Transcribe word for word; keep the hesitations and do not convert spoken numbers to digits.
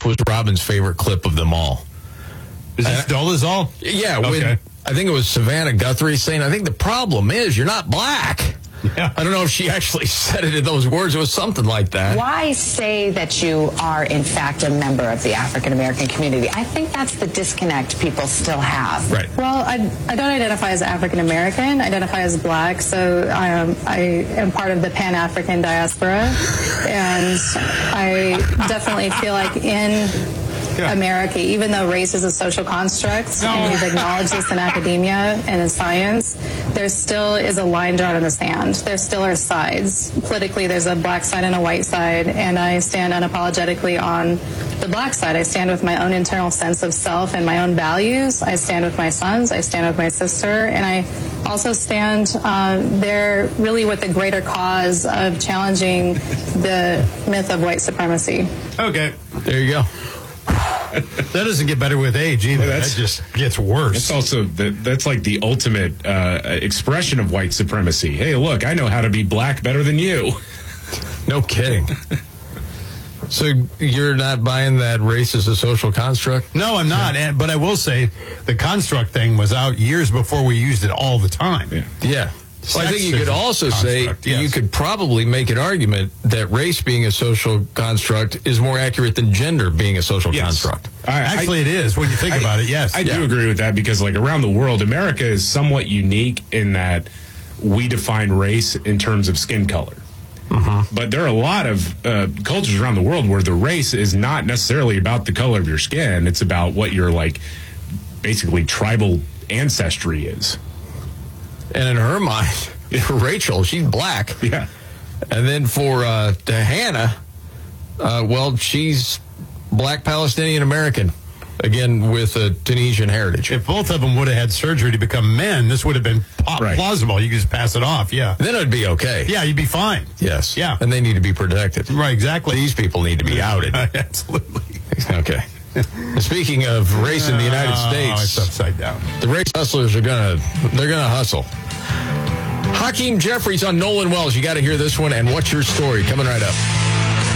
was Robin's favorite clip of them all. Is it still is all? Yeah, okay. when, I think it was Savannah Guthrie saying, I think the problem is you're not black. Yeah. I don't know if she actually said it in those words. It was something like that. Why say that you are, in fact, a member of the African-American community? I think that's the disconnect people still have. Right. Well, I, I don't identify as African-American. I identify as black, so I am, I am part of the Pan-African diaspora. And I definitely feel like in Yeah. America, even though race is a social construct, and we've acknowledged this in academia and in science, there still is a line drawn in the sand. There still are sides. Politically, there's a black side and a white side, and I stand unapologetically on the black side. I stand with my own internal sense of self and my own values. I stand with my sons. I stand with my sister, and I also stand uh, there really with the greater cause of challenging the myth of white supremacy. Okay. There you go. That doesn't get better with age either. Well, that that's- just gets worse. It's also the, that's like the ultimate uh, expression of white supremacy. Hey, look, I know how to be black better than you. No kidding. So you're not buying that race as a social construct? No, I'm not. And, but I will say the construct thing was out years before we used it all the time. Yeah. Yeah. Well, I think you could also say, Construct, yes. you could probably make an argument that race being a social construct is more accurate than gender being a social Yes. construct. I- Actually, I- it is when you think I- about it. Yes, I Yeah. do agree with that because, like, around the world, America is somewhat unique in that we define race in terms of skin color. But there are a lot of uh, cultures around the world where the race is not necessarily about the color of your skin. It's about what your, like, basically tribal ancestry is. And in her mind, for Rachel, she's black. Yeah. And then for uh, to Hannah, uh, well, she's black Palestinian American, again with a Tunisian heritage. if both of them would have had surgery to become men, this would have been po- Right. plausible. You could just pass it off. Yeah. Then it'd be okay. Yeah, you'd be fine. Yes. Yeah. And they need to be protected. Right, exactly. These people need to be outed. Absolutely. Okay. And speaking of race in the United Oh, States, it's upside down. the race hustlers are gonna they're gonna hustle. Hakeem Jeffries on Nolan Wells. You got to hear this one. And what's your story? Coming right up.